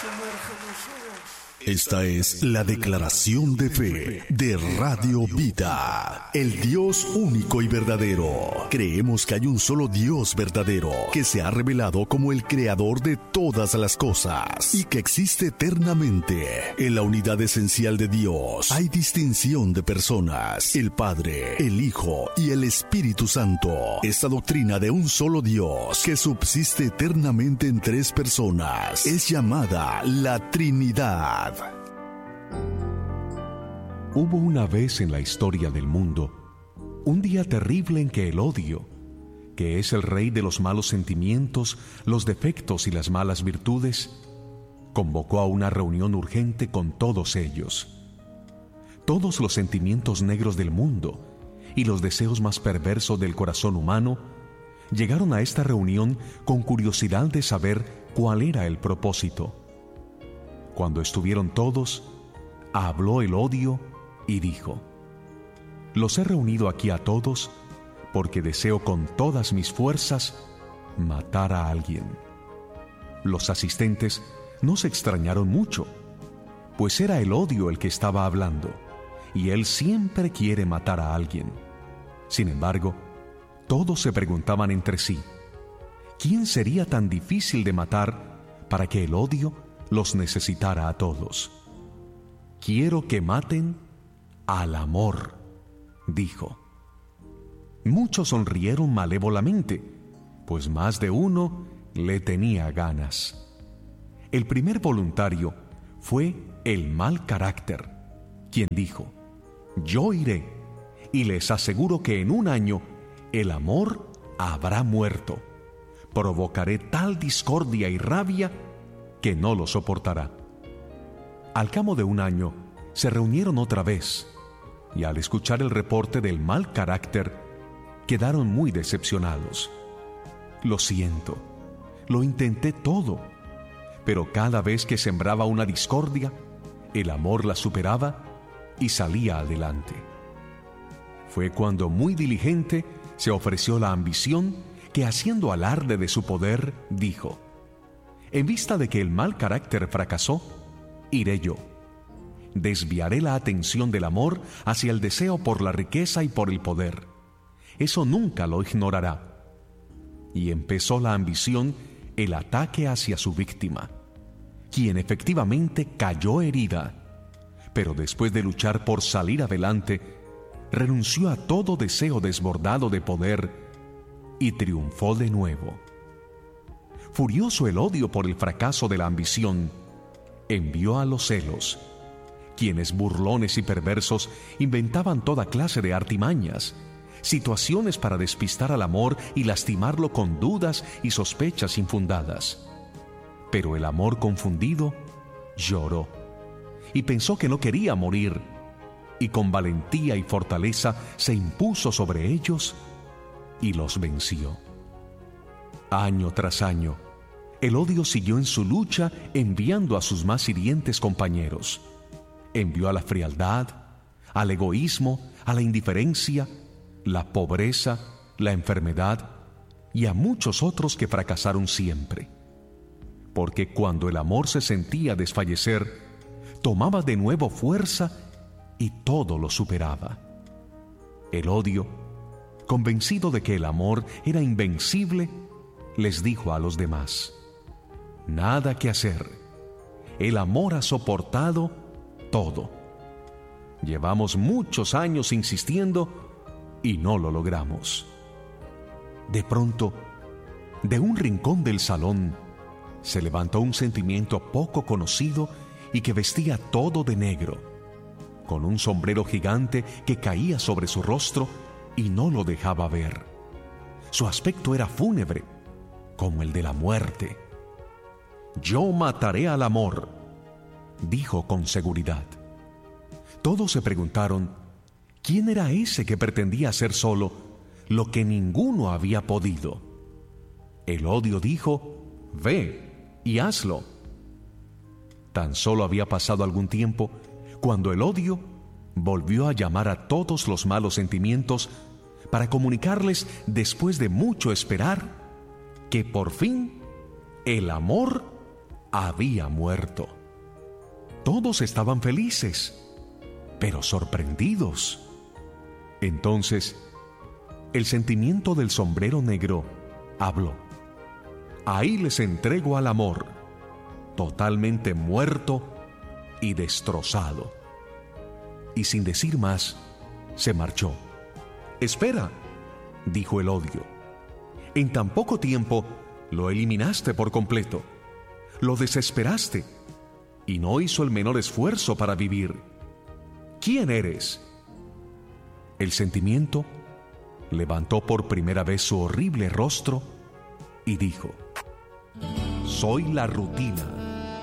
Esta es la declaración de fe de Radio Vida, el Dios único y verdadero. Creemos que hay un solo Dios verdadero, que se ha revelado como el creador de todas las cosas y que existe eternamente. En la unidad esencial de Dios hay distinción de personas: el Padre, el Hijo y el Espíritu Santo. Esta doctrina de un solo Dios que subsiste eternamente en tres personas es llamada la Trinidad. Hubo una vez en la historia del mundo un día terrible en que el odio, que es el rey de los malos sentimientos, los defectos y las malas virtudes, convocó a una reunión urgente con todos ellos. Todos los sentimientos negros del mundo y los deseos más perversos del corazón humano llegaron a esta reunión con curiosidad de saber cuál era el propósito. Cuando estuvieron todos, habló el odio y dijo: los he reunido aquí a todos porque deseo con todas mis fuerzas matar a alguien. Los asistentes no se extrañaron mucho, pues era el odio el que estaba hablando, y él siempre quiere matar a alguien. Sin embargo, todos se preguntaban entre sí: ¿quién sería tan difícil de matar para que el odio los necesitara a todos? Quiero que maten al amor, dijo. Muchos sonrieron malévolamente, pues más de uno le tenía ganas. El primer voluntario fue el mal carácter, quien dijo: yo iré, y les aseguro que en un año el amor habrá muerto. Provocaré tal discordia y rabia que no lo soportará. Al cabo de un año, se reunieron otra vez, y al escuchar el reporte del mal carácter, quedaron muy decepcionados. Lo siento, lo intenté todo, pero cada vez que sembraba una discordia, el amor la superaba y salía adelante. Fue cuando, muy diligente, se ofreció la ambición que, haciendo alarde de su poder, dijo: en vista de que el mal carácter fracasó, iré yo. Desviaré la atención del amor hacia el deseo por la riqueza y por el poder. Eso nunca lo ignorará. Y empezó la ambición el ataque hacia su víctima, quien efectivamente cayó herida, pero después de luchar por salir adelante, renunció a todo deseo desbordado de poder y triunfó de nuevo. Furioso el odio por el fracaso de la ambición, envió a los celos, quienes, burlones y perversos, inventaban toda clase de artimañas, situaciones para despistar al amor y lastimarlo con dudas y sospechas infundadas. Pero el amor confundido lloró y pensó que no quería morir, y con valentía y fortaleza se impuso sobre ellos y los venció. Año tras año, el odio siguió en su lucha, enviando a sus más hirientes compañeros. Envió a la frialdad, al egoísmo, a la indiferencia, la pobreza, la enfermedad y a muchos otros que fracasaron siempre. Porque cuando el amor se sentía desfallecer, tomaba de nuevo fuerza y todo lo superaba. El odio, convencido de que el amor era invencible, les dijo a los demás: nada que hacer. El amor ha soportado todo. Llevamos muchos años insistiendo y no lo logramos. De pronto, de un rincón del salón, se levantó un sentimiento poco conocido y que vestía todo de negro, con un sombrero gigante que caía sobre su rostro y no lo dejaba ver. Su aspecto era fúnebre, como el de la muerte. Yo mataré al amor, dijo con seguridad. Todos se preguntaron quién era ese que pretendía hacer solo lo que ninguno había podido. El odio dijo: ve y hazlo. Tan solo había pasado algún tiempo cuando el odio volvió a llamar a todos los malos sentimientos para comunicarles, después de mucho esperar, que por fin el amor había muerto. Todos estaban felices, pero sorprendidos. Entonces, el sentimiento del sombrero negro habló. Ahí les entrego al amor, totalmente muerto y destrozado. Y sin decir más, se marchó. Espera, dijo el odio. En tan poco tiempo lo eliminaste por completo. Lo desesperaste y no hizo el menor esfuerzo para vivir. ¿Quién eres? El sentimiento levantó por primera vez su horrible rostro y dijo: soy la rutina.